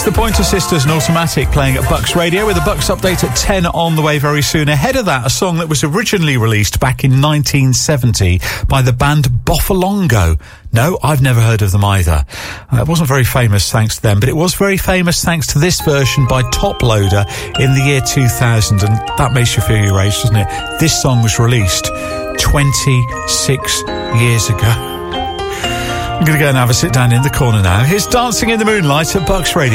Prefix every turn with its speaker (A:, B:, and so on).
A: The Pointer Sisters and Automatic playing at Bucks Radio with a Bucks update at 10 on the way very soon. Ahead of that, a song that was originally released back in 1970 by the band Boffalongo. No, I've never heard of them either. It wasn't very famous thanks to them, but it was very famous thanks to this version by Top Loader in the year 2000, and that makes you feel your age, doesn't it? This song was released 26 years ago. I'm going to go and have a sit down in the corner now. Here's Dancing in the Moonlight at Bucks Radio.